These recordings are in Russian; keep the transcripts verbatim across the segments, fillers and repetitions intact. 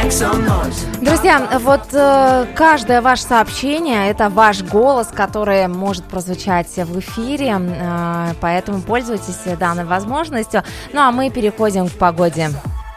Друзья, вот э, каждое ваше сообщение – это ваш голос, который может прозвучать в эфире, э, поэтому пользуйтесь данной возможностью. Ну а мы переходим к погоде.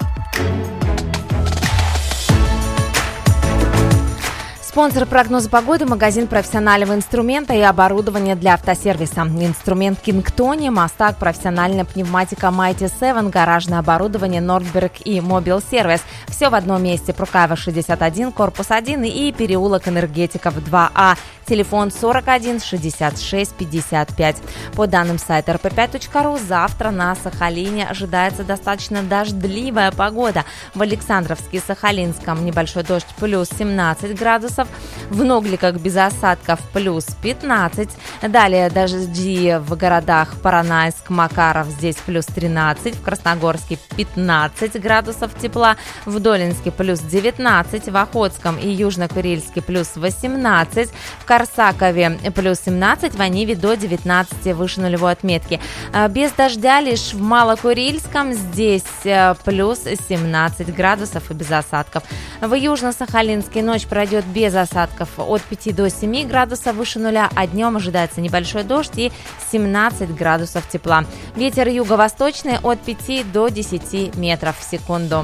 Спонсор прогноза погоды – магазин профессионального инструмента и оборудования для автосервиса. Инструмент Кингтони, Мастак, профессиональная пневматика Mighty семь, гаражное оборудование Нордберг и Мобил Сервис. Все в одном месте. Прукаева шестьдесят один, корпус один и переулок Энергетиков два А. Телефон сорок один шестьдесят шесть пятьдесят пять. По данным сайта эр пэ пять точка ру, завтра на Сахалине ожидается достаточно дождливая погода. В Александровске и Сахалинском небольшой дождь плюс семнадцать градусов. В Ногликах без осадков плюс пятнадцать. Далее дожди в городах Поронайск, Макаров, здесь плюс тринадцать. В Красногорске пятнадцать градусов тепла. В Долинске плюс девятнадцать. В Охотском и Южно-Курильске плюс восемнадцать. В Корсакове плюс семнадцать. В Аниве до девятнадцати выше нулевой отметки. Без дождя лишь в Малокурильском, здесь плюс семнадцать градусов и без осадков. В Южно-Сахалинске ночь пройдет без осадков от пяти до семи градусов выше нуля, а днем ожидается небольшой дождь и семнадцать градусов тепла. Ветер юго-восточный от пяти до десяти метров в секунду.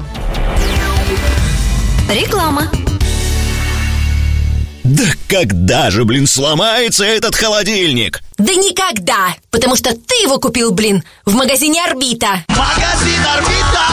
Реклама. Да когда же, блин, сломается этот холодильник? Да никогда! Потому что ты его купил, блин, в магазине «Орбита». Магазин «Орбита».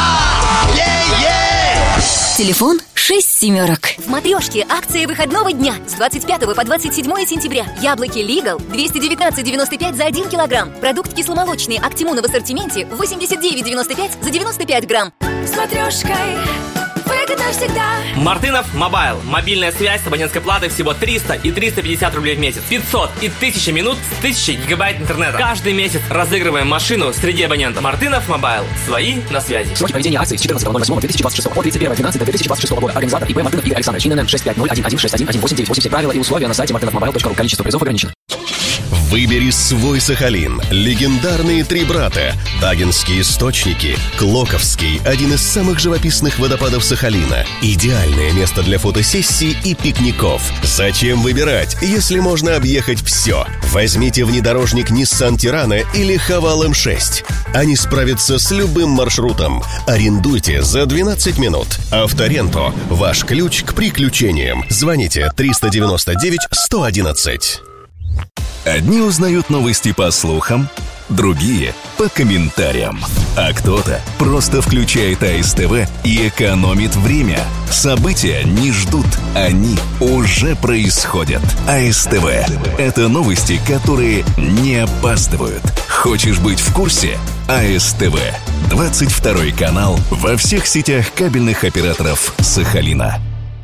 Е-е! Телефон шесть семерок. В «Матрешке» акция выходного дня с двадцать пятого по двадцать седьмое сентября. Яблоки «Лигал» двести девятнадцать девяносто пять за один килограмм. Продукт кисломолочный «Актимуна» в ассортименте восемьдесят девять девяносто пять за девяносто пять грамм. С «Матрешкой» выгодно всегда. Мартынов Мобайл. Мобильная связь с абонентской платой всего триста и триста пятьдесят рублей в месяц. пятьсот и тысяча минут с тысячей гигабайт интернета. Каждый месяц разыгрываем машину среди абонентов. Мартынов Мобайл. Свои на связи. Сроки проведения акции с четырнадцатого ноль восьмого две тысячи двадцать шестого по тридцать первое двенадцатое две тысячи двадцать шестого года. Организатор ИП Мартынов Игорь Александрович. ИНН шесть пять ноль один один шесть один один восемь девять восемь. Все правила и условия на сайте мартынов мобайл точка ру. Количество призов ограничено. Выбери свой Сахалин. Легендарные три брата. Тагинские источники. Клоковский – один из самых живописных водопадов Сахалина. Идеальное место для фотосессий и пикников. Зачем выбирать, если можно объехать все? Возьмите внедорожник Nissan Tirana или Haval эм шесть. Они справятся с любым маршрутом. Арендуйте за двенадцать минут. Авторенто – ваш ключ к приключениям. Звоните триста девяносто девять сто одиннадцать. Одни узнают новости по слухам, другие – по комментариям. А кто-то просто включает а эс тэ вэ и экономит время. События не ждут, они уже происходят. а эс тэ вэ – это новости, которые не опаздывают. Хочешь быть в курсе? а эс тэ вэ. двадцать второй канал во всех сетях кабельных операторов Сахалина.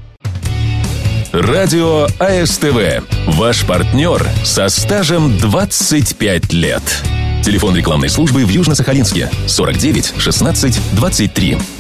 Радио а эс тэ вэ. Ваш партнер со стажем двадцать пять лет. Телефон рекламной службы в Южно-Сахалинске сорок девять шестнадцать двадцать три.